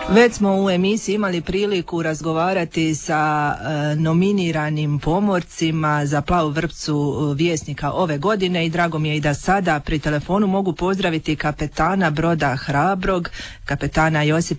Već smo u emisiji imali priliku razgovarati sa nominiranim pomorcima za Plavu vrpcu Vjesnika ove godine i drago mi je i da sada pri telefonu mogu pozdraviti kapetana broda Hrabrog, kapetana Josipa